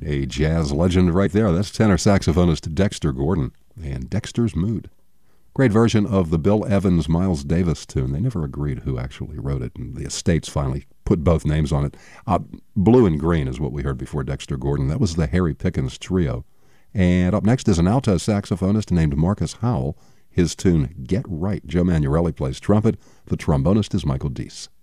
A jazz legend right there. That's tenor saxophonist Dexter Gordon and Dexter's Mood. Great version of the Bill Evans, Miles Davis tune. They never agreed who actually wrote it, and the estates finally put both names on it. Blue and Green is what we heard before Dexter Gordon. That was the Harry Pickens Trio. And up next is an alto saxophonist named Marcus Howell. His tune, Get Right. Joe Manuelli plays trumpet. The trombonist is Michael Deese.